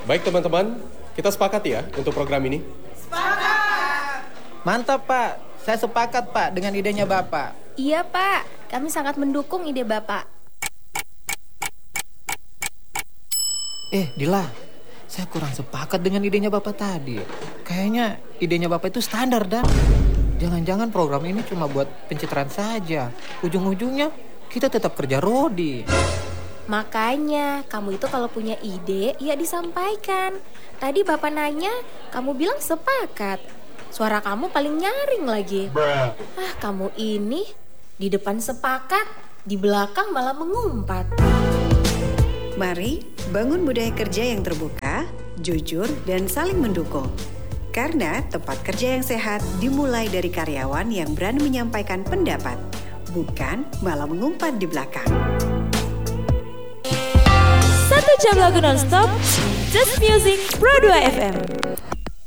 Baik teman-teman, kita sepakat ya untuk program ini? Mantap Pak, saya sepakat Pak dengan idenya Bapak. Iya Pak, kami sangat mendukung ide Bapak. Dila, saya kurang sepakat dengan idenya Bapak tadi. Kayaknya idenya Bapak itu standar dan jangan-jangan program ini cuma buat pencitraan saja. Ujung-ujungnya kita tetap kerja rodi. Makanya, kamu itu kalau punya ide, ya disampaikan. Tadi Bapak nanya, kamu bilang sepakat. Suara kamu paling nyaring lagi. Kamu ini di depan sepakat, di belakang malah mengumpat. Mari bangun budaya kerja yang terbuka, jujur, dan saling mendukung. Karena tempat kerja yang sehat dimulai dari karyawan yang berani menyampaikan pendapat, bukan malah mengumpat di belakang. 1 jam lagu non-stop, Just Music Pro 2 FM.